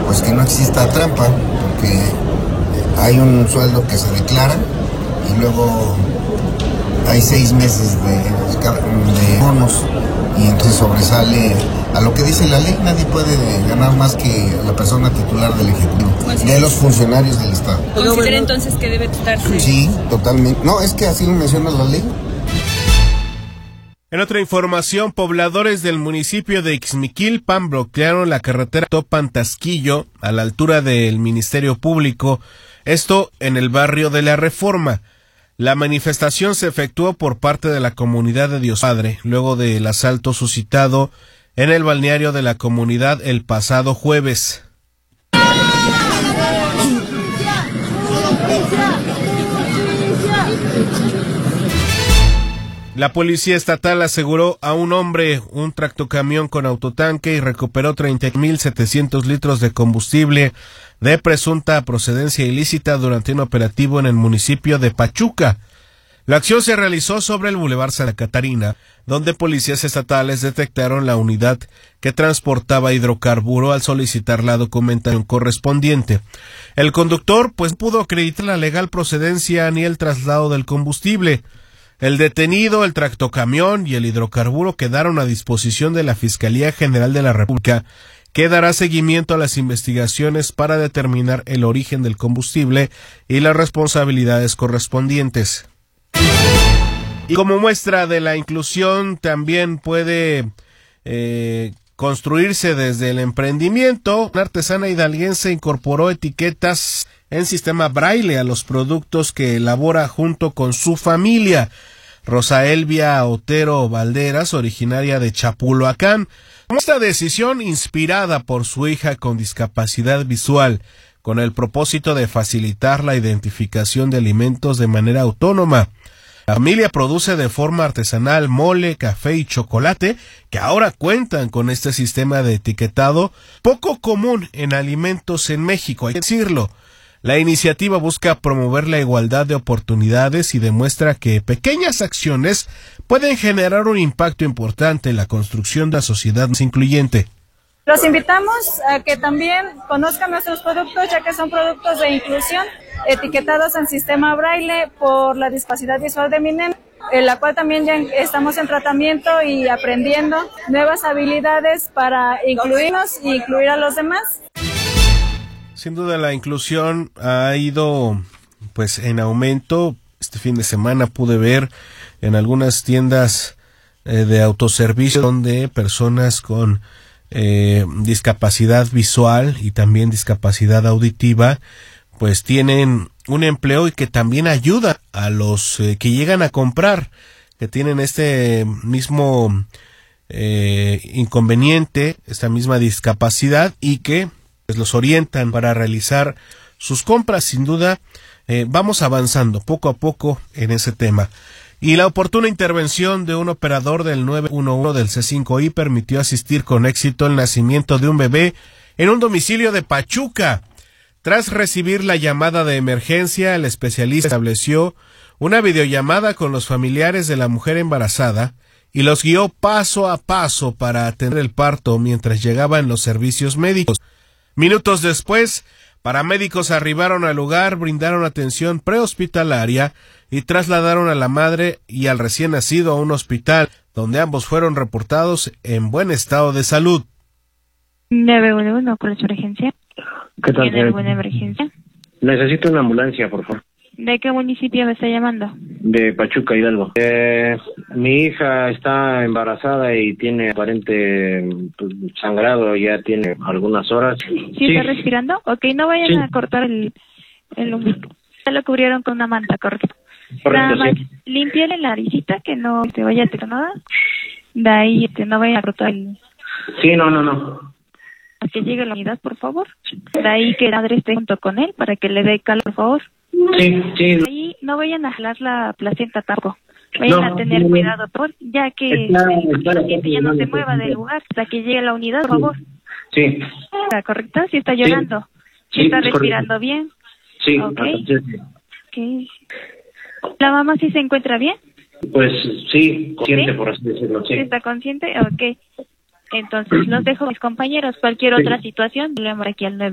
pues que no exista trampa, porque hay un sueldo que se declara y luego hay 6 meses de bonos y entonces sobresale a lo que dice la ley. Nadie puede ganar más que la persona titular del Ejecutivo, de los funcionarios del Estado. ¿Considera entonces que debe tratarse? Sí, totalmente. No, es que así lo menciona la ley. En otra información, pobladores del municipio de Ixmiquilpan bloquearon la carretera Topan-Tasquillo a la altura del Ministerio Público, esto en el barrio de la Reforma. La manifestación se efectuó por parte de la comunidad de Dios Padre, luego del asalto suscitado en el balneario de la comunidad el pasado jueves. La policía estatal aseguró a un hombre un tractocamión con autotanque y recuperó 30,700 litros de combustible de presunta procedencia ilícita durante un operativo en el municipio de Pachuca. La acción se realizó sobre el Boulevard Santa Catarina, donde policías estatales detectaron la unidad que transportaba hidrocarburo al solicitar la documentación correspondiente. El conductor, pues, pudo acreditar la legal procedencia ni el traslado del combustible. El detenido, el tractocamión y el hidrocarburo quedaron a disposición de la Fiscalía General de la República, que dará seguimiento a las investigaciones para determinar el origen del combustible y las responsabilidades correspondientes. Y como muestra de la inclusión, también puede construirse desde el emprendimiento. Una artesana hidalguense incorporó etiquetas en sistema braille a los productos que elabora junto con su familia. Rosa Elvia Otero Valderas, originaria de Chapulhuacán, tomó esta decisión inspirada por su hija con discapacidad visual, con el propósito de facilitar la identificación de alimentos de manera autónoma. La familia produce de forma artesanal mole, café y chocolate, que ahora cuentan con este sistema de etiquetado poco común en alimentos en México, hay que decirlo. La iniciativa busca promover la igualdad de oportunidades y demuestra que pequeñas acciones pueden generar un impacto importante en la construcción de la sociedad más incluyente. Los invitamos a que también conozcan nuestros productos, ya que son productos de inclusión, etiquetados en sistema braille por la discapacidad visual de mi nena, en la cual también ya estamos en tratamiento y aprendiendo nuevas habilidades para incluirnos y incluir a los demás. Sin duda la inclusión ha ido pues en aumento. Este fin de semana pude ver en algunas tiendas de autoservicio donde personas con discapacidad visual y también discapacidad auditiva pues tienen un empleo y que también ayuda a los que llegan a comprar, que tienen este mismo inconveniente, esta misma discapacidad y que pues los orientan para realizar sus compras. Sin duda vamos avanzando poco a poco en ese tema. Y la oportuna intervención de un operador del 911 del C5I permitió asistir con éxito el nacimiento de un bebé en un domicilio de Pachuca. Tras recibir la llamada de emergencia, el especialista estableció una videollamada con los familiares de la mujer embarazada y los guió paso a paso para atender el parto mientras llegaban los servicios médicos. Minutos después, paramédicos arribaron al lugar, brindaron atención prehospitalaria y trasladaron a la madre y al recién nacido a un hospital, donde ambos fueron reportados en buen estado de salud. 911, ¿cuál es su emergencia? ¿Qué tal? ¿Tiene alguna emergencia? Necesito una ambulancia, por favor. ¿De qué municipio me está llamando? De Pachuca, Hidalgo. Mi hija está embarazada y tiene aparente sangrado, ya tiene algunas horas. ¿Sí está respirando? Ok, no vayan a cortar el umbilico. Ya lo cubrieron con una manta, correcto. Nada más, sí. Límpiale la naricita, que no te vaya a tener nada. De ahí, no vayan a cortar el... Sí, no. Que llegue la unidad, por favor. De ahí que la madre esté junto con él para que le dé calor, por favor. Sí. De ahí no vayan a jalar la placenta tampoco. Vayan a tener cuidado, por ya que el paciente ya no se mueva del lugar hasta que llegue la unidad, por favor. Sí. ¿Está correcto? ¿Sí está llorando? ¿Sí está respirando bien? Sí. Okay. ¿La mamá sí se encuentra bien? Pues sí, consciente, por así decirlo, sí. ¿Está consciente? Ok. Entonces, los dejo a mis compañeros. Cualquier otra situación, le llamo aquí al 9.